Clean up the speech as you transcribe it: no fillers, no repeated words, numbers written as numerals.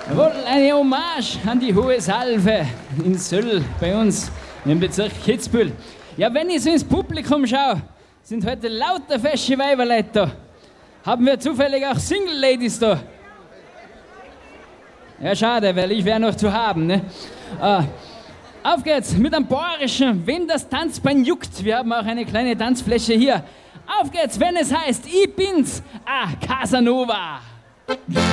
Jawohl, eine Hommage an die Hohe Salve in Söll bei uns im Bezirk Kitzbühel. Ja, wenn ich so ins Publikum schaue, sind heute lauter fesche Weiberleute da. Haben wir zufällig auch Single-Ladies da? Ja, schade, weil ich wäre noch zu haben, ne? Auf geht's mit einem bayerischen, wenn das Tanzbein juckt. Wir haben auch eine kleine Tanzfläche hier. Auf geht's, wenn es heißt, ich bin's, Casanova.